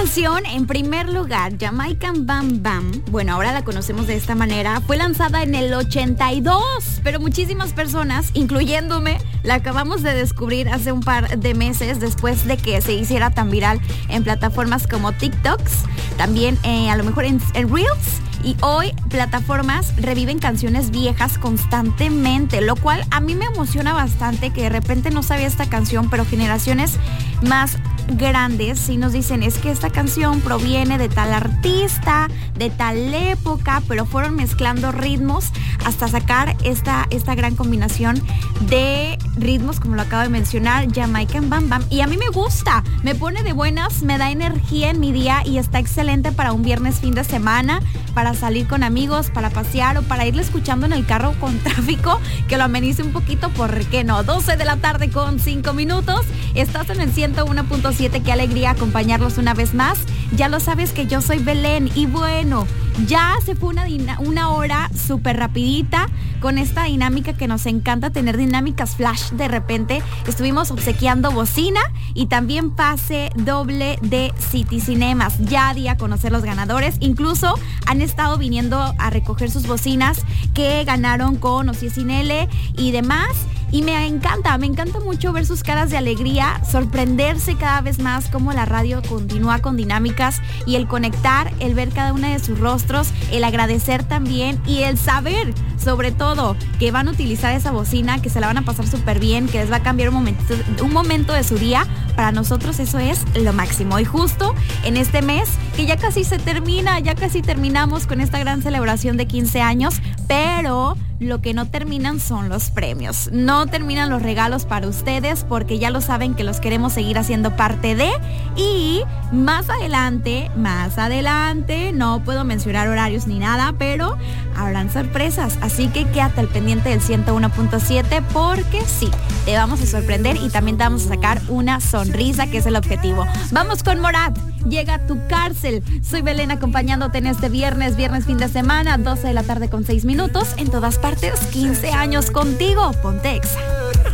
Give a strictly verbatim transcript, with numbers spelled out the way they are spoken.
canción, en primer lugar, Jamaican Bam Bam, bueno, ahora la conocemos de esta manera, fue lanzada en el ochenta y dos, pero muchísimas personas, incluyéndome, la acabamos de descubrir hace un par de meses después de que se hiciera tan viral en plataformas como TikToks, también eh, a lo mejor en, en Reels. Y hoy plataformas reviven canciones viejas constantemente, lo cual a mí me emociona bastante, que de repente no sabía esta canción, pero generaciones más grandes sí nos dicen, es que esta canción proviene de tal artista, de tal época, pero fueron mezclando ritmos hasta sacar esta, esta gran combinación de ritmos, como lo acabo de mencionar, Jamaican Bam Bam. Y a mí me gusta, me pone de buenas, me da energía en mi día y está excelente para un viernes fin de semana, para salir con amigos, para pasear o para irle escuchando en el carro con tráfico, que lo amenice un poquito, ¿por qué no? doce de la tarde con cinco minutos, estás en el ciento uno punto siete, qué alegría acompañarlos una vez más. Ya lo sabes que yo soy Belén y bueno, ya se fue una, una hora súper rapidita con esta dinámica que nos encanta tener, dinámicas flash. De repente estuvimos obsequiando bocina y también pase doble de City Cinemas. Ya di a conocer los ganadores, incluso han estado viniendo a recoger sus bocinas que ganaron con Ocie Cinele y demás. Y me encanta, me encanta mucho ver sus caras de alegría, sorprenderse cada vez más cómo la radio continúa con dinámicas y el conectar, el ver cada una de sus rostros, el agradecer también y el saber, sobre todo, que van a utilizar esa bocina, que se la van a pasar súper bien, que les va a cambiar un momento, un momento de su día. Para nosotros eso es lo máximo. Y justo en este mes, que ya casi se termina, ya casi terminamos con esta gran celebración de quince años, pero lo que no terminan son los premios. No terminan los regalos para ustedes, porque ya lo saben que los queremos seguir haciendo parte de. Y más adelante, más adelante, no puedo mencionar horarios ni nada, pero habrán sorpresas. Así que quédate al pendiente del ciento uno punto siete, porque sí, te vamos a sorprender y también te vamos a sacar una sonrisa, que es el objetivo. Vamos con Morat. Llega a tu cárcel. Soy Belén acompañándote en este viernes, viernes fin de semana, doce de la tarde con seis minutos. En todas partes, quince años contigo. Ponte Exa.